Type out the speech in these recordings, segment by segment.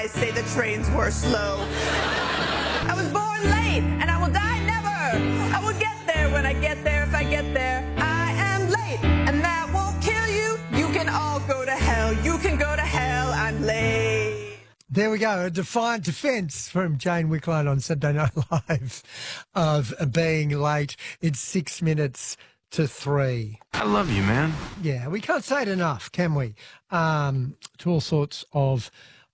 I say the trains were slow. I was born late, and I will die never. I will get there when I get there, if I get there. I am late, and that won't kill you. You can all go to hell. You can go to hell. I'm late. There we go, a defiant defence from Jane Wickline on Saturday Night Live of being late. It's 6 minutes to 3. I love you, man. Yeah, we can't say it enough, can we? To all sorts of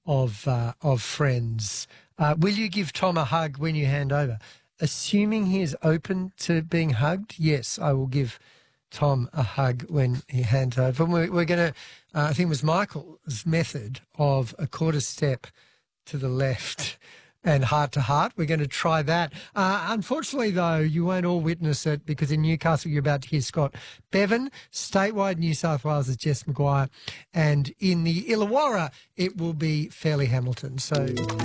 friends. Will you give Tom a hug when you hand over? Assuming he is open to being hugged, yes, I will give Tom a hug when he hands over. And we're going to, I think it was Michael's method of a quarter step to the left and heart to heart. We're going to try that. Unfortunately, though, you won't all witness it because in Newcastle you're about to hear Scott Bevan. Statewide New South Wales is Jess Maguire. And in the Illawarra, it will be Fairleigh Hamilton. So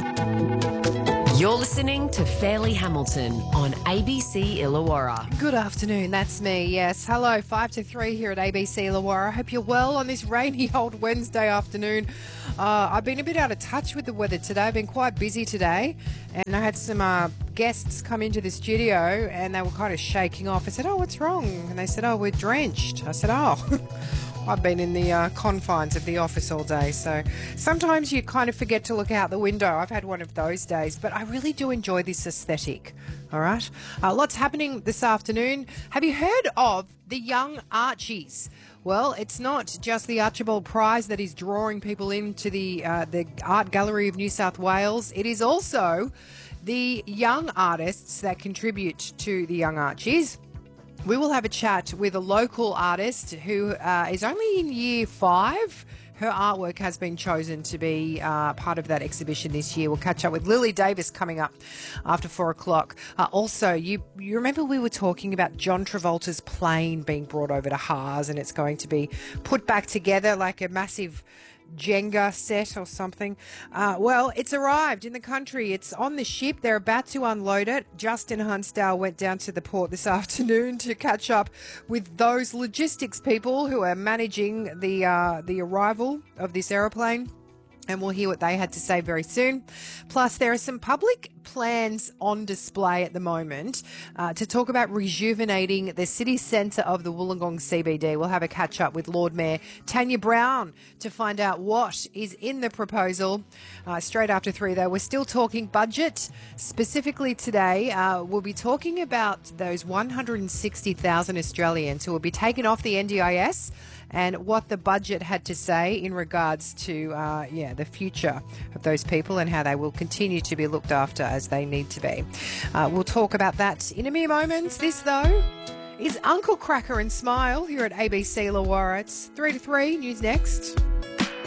you're listening to Fairleigh Hamilton on ABC Illawarra. Good afternoon, that's me, yes. Hello, 5 to 3 here at ABC Illawarra. Hope you're well on this rainy old Wednesday afternoon. I've been a bit out of touch with the weather today. I've been quite busy today, and I had some guests come into the studio and they were kind of shaking off. I said, oh, what's wrong? And they said, oh, we're drenched. I said, oh, I've been in the confines of the office all day, so sometimes you kind of forget to look out the window. I've had one of those days, but I really do enjoy this aesthetic, all right? Lots happening this afternoon. Have you heard of the Young Archies? Well, it's not just the Archibald Prize that is drawing people into the Art Gallery of New South Wales. It is also the young artists that contribute to the Young Archies. We will have a chat with a local artist who is only in year 5. Her artwork has been chosen to be part of that exhibition this year. We'll catch up with Lily Davis coming up after 4 o'clock. Also, you remember we were talking about John Travolta's plane being brought over to Haas and it's going to be put back together like a massive Jenga set or something. Well, it's arrived in the country. It's on the ship. They're about to unload it. Justin Hunsdale went down to the port this afternoon to catch up with those logistics people who are managing the arrival of this aeroplane. And we'll hear what they had to say very soon. Plus, there are some public plans on display at the moment to talk about rejuvenating the city centre of the Wollongong CBD. We'll have a catch-up with Lord Mayor Tanya Brown to find out what is in the proposal. Straight after 3, though, we're still talking budget. Specifically today, we'll be talking about those 160,000 Australians who will be taken off the NDIS and what the budget had to say in regards to, the future of those people and how they will continue to be looked after as they need to be. We'll talk about that in a mere moment. This, though, is Uncle Cracker and Smile here at ABC Illawarra. It's 3 to 3. News next.